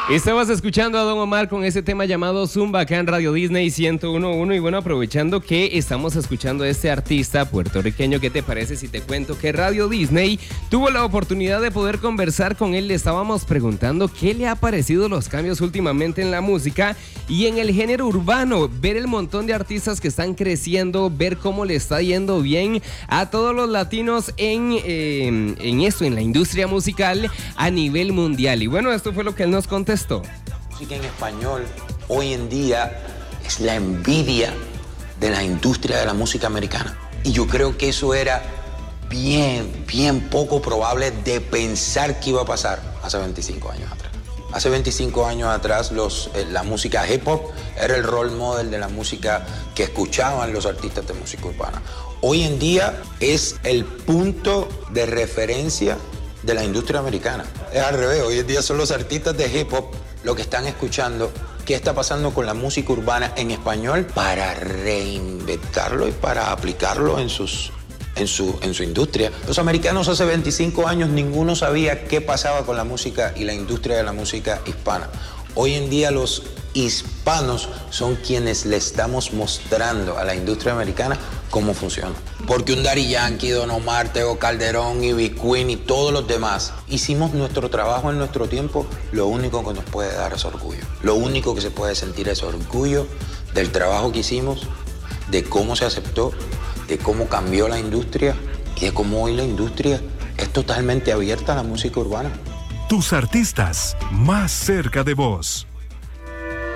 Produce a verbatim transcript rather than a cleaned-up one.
Estabas escuchando a Don Omar con ese tema llamado Zumba acá en Radio Disney ciento uno punto uno. Y bueno, aprovechando que estamos escuchando a este artista puertorriqueño, ¿qué te parece si te cuento que Radio Disney tuvo la oportunidad de poder conversar con él? Le estábamos preguntando qué le ha parecido los cambios últimamente en la música y en el género urbano, ver el montón de artistas que están creciendo, ver cómo le está yendo bien a todos los latinos en, eh, en esto, en la industria musical a nivel mundial. Y bueno, esto fue lo que él nos contestó. La música en español hoy en día es la envidia de la industria de la música americana. Y yo creo que eso era bien, bien poco probable de pensar que iba a pasar hace veinticinco años atrás. Hace veinticinco años atrás los, eh, la música hip hop era el role model de la música que escuchaban los artistas de música urbana. Hoy en día es el punto de referencia de la industria americana. Es al revés, hoy en día son los artistas de hip hop los que están escuchando qué está pasando con la música urbana en español para reinventarlo y para aplicarlo en, sus, en, su, en su industria. Los americanos hace veinticinco años ninguno sabía qué pasaba con la música y la industria de la música hispana. Hoy en día los hispanos son quienes le estamos mostrando a la industria americana cómo funciona. Porque un Daddy Yankee, Don Omar, Tego Calderón, Ivy Queen y todos los demás hicimos nuestro trabajo en nuestro tiempo, lo único que nos puede dar es orgullo. Lo único que se puede sentir es orgullo del trabajo que hicimos, de cómo se aceptó, de cómo cambió la industria y de cómo hoy la industria es totalmente abierta a la música urbana. Tus artistas más cerca de vos.